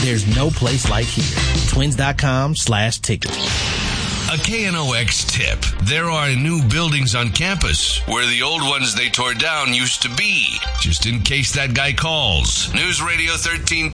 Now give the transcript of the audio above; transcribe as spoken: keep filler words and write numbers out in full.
There's no place like here. Twins.com slash tickets. A K N O X tip. There are new buildings on campus where the old ones they tore down used to be. Just in case that guy calls. News Radio thirteen